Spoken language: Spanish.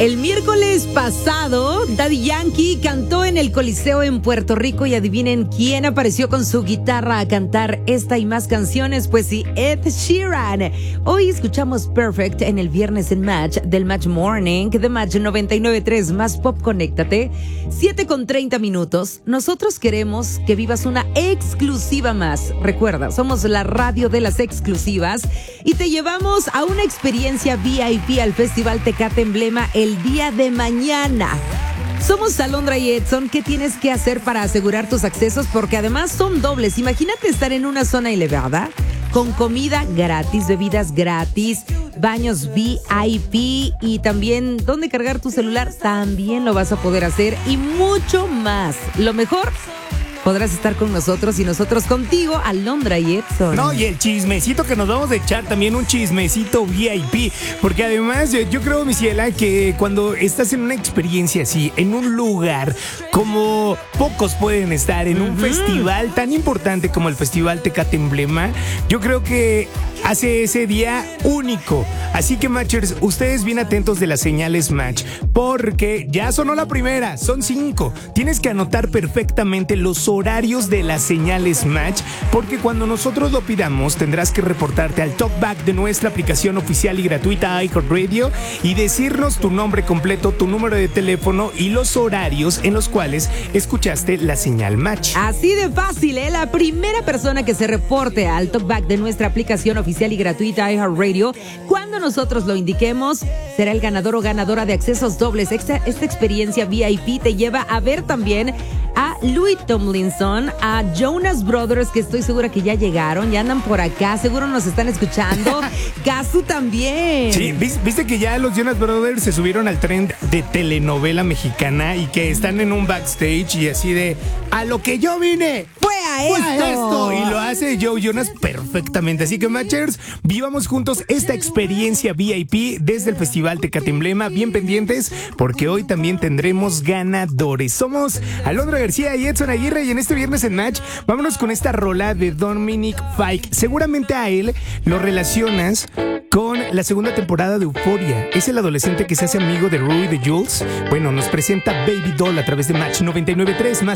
El miércoles pasado, Daddy Yankee cantó en el Coliseo en Puerto Rico y adivinen quién apareció con su guitarra a cantar esta y más canciones, pues sí, Ed Sheeran. Hoy escuchamos Perfect en el Viernes en Match del Match Morning de Match 99.3 Más Pop Conéctate, 7:30. Nosotros queremos que vivas una exclusiva más. Recuerda, somos la radio de las exclusivas y te llevamos a una experiencia VIP al Festival Tecate Emblema el día de mañana. Somos Alondra y Edson. ¿Qué tienes que hacer para asegurar tus accesos? Porque además son dobles. Imagínate estar en una zona elevada con comida gratis, bebidas gratis, baños VIP y también dónde cargar tu celular. También lo vas a poder hacer y mucho más. Lo mejor, podrás estar con nosotros y nosotros contigo, Alondra y Edson. No, y el chismecito que nos vamos a echar, también un chismecito VIP, porque además yo creo, mi ciela, que cuando estás en una experiencia así, en un lugar como pocos pueden estar, en un festival tan importante como el Festival Tecate Emblema, yo creo que hace ese día único. Así que, Matchers, ustedes bien atentos de las señales Match, porque ya sonó la primera, son 5. Tienes que anotar perfectamente los horarios de las señales Match, porque cuando nosotros lo pidamos tendrás que reportarte al talkback de nuestra aplicación oficial y gratuita iHeartRadio y decirnos tu nombre completo, tu número de teléfono y los horarios en los cuales escuchaste la señal Match. Así de fácil, ¿eh? La primera persona que se reporte al talkback de nuestra aplicación oficial y gratuita iHeartRadio, cuando nosotros lo indiquemos, será el ganador o ganadora de accesos dobles. Esta experiencia VIP te lleva a ver también a Louis Tomlinson, a Jonas Brothers, que estoy segura que ya llegaron, ya andan por acá, seguro nos están escuchando. Casu también. Sí, viste que ya los Jonas Brothers se subieron al tren de telenovela mexicana y que están en un backstage y así de, a lo que yo vine Fue a esto. y lo hace Joe Jonas perfectamente. Así que, Matchers, vivamos juntos esta experiencia VIP desde el Festival Tecate Emblema. Bien pendientes, porque hoy también tendremos ganadores. Somos Alondra García y Edson Aguirre, y en este Viernes en Match, vámonos con esta rola de Dominic Fike. Seguramente a él lo relacionas con la segunda temporada de Euphoria. Es el adolescente que se hace amigo de Rui de Jules. Bueno, nos presenta Baby Doll a través de Match 99.3 Más